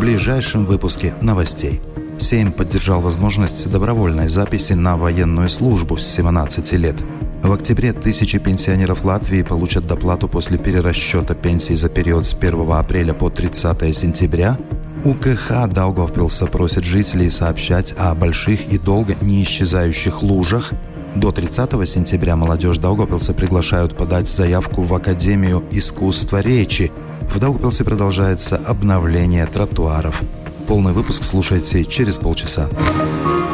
ближайшем выпуске новостей. Сейм поддержал возможность добровольной записи на военную службу с 17 лет. В октябре тысячи пенсионеров Латвии получат доплату после перерасчета пенсий за период с 1 апреля по 30 сентября. УКХ Даугавпилса просит жителей сообщать о больших и долго не исчезающих лужах. До 30 сентября молодежь Даугавпилса приглашают подать заявку в Академию искусства речи. В Даугавпилсе продолжается обновление тротуаров. Полный выпуск слушайте через полчаса.